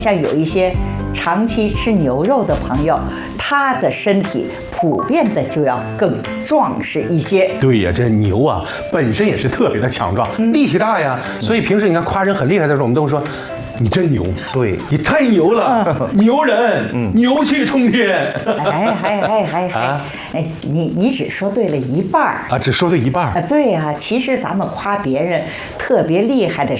像有一些长期吃牛肉的朋友，他的身体普遍的就要更壮实一些。 对呀，这牛啊本身也是特别的强壮，力气大呀。所以平时你看夸人很厉害的时候，我们都会说。你真牛， 对你太牛了，牛人，牛气冲天。 你只说对了一半啊，只说对一半啊。对呀，其实咱们夸别人特别厉害的